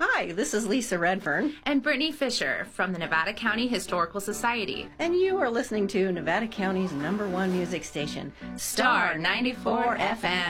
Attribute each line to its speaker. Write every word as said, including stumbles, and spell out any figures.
Speaker 1: Hi, this is Lisa Redfern.
Speaker 2: And Brittany Fisher from the Nevada County Historical Society.
Speaker 1: And you are listening to Nevada County's number one music station,
Speaker 2: Star ninety-four F M.